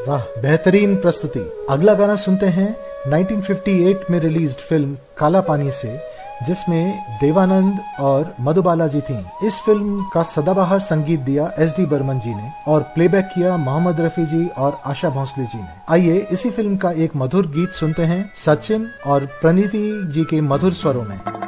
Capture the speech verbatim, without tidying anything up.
वाह, बेहतरीन प्रस्तुति। अगला गाना सुनते हैं उन्नीस सौ अट्ठावन में रिलीज्ड फिल्म काला पानी से, जिसमें देवानंद और मधुबाला जी थीं। इस फिल्म का सदाबहार संगीत दिया एस डी बर्मन जी ने और प्लेबैक किया मोहम्मद रफी जी और आशा भोसले जी ने। आइए इसी फिल्म का एक मधुर गीत सुनते हैं सचिन और प्रणीति जी के मधुर स्वरों में।